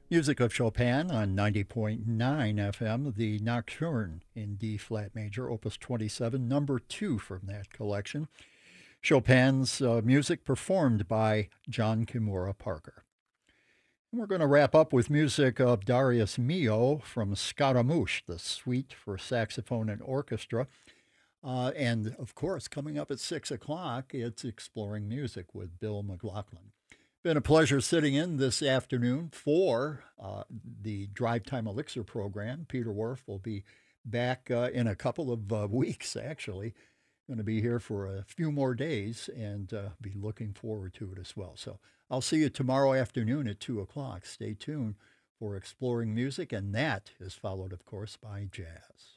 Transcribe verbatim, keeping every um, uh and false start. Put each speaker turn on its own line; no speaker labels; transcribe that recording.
Music of Chopin on ninety point nine F M, the Nocturne in D flat major, opus twenty-seven, number two from that collection. Chopin's uh, music performed by John Kimura Parker. And we're going to wrap up with music of Darius Milhaud from Scaramouche, the suite for saxophone and orchestra. Uh, and of course, coming up at six o'clock, it's Exploring Music with Bill McLaughlin. Been a pleasure sitting in this afternoon for uh, the Drive Time Elixir program. Peter Whorf will be back uh, in a couple of uh, weeks, actually. Going to be here for a few more days and uh, be looking forward to it as well. So I'll see you tomorrow afternoon at two o'clock. Stay tuned for Exploring Music, and that is followed, of course, by jazz.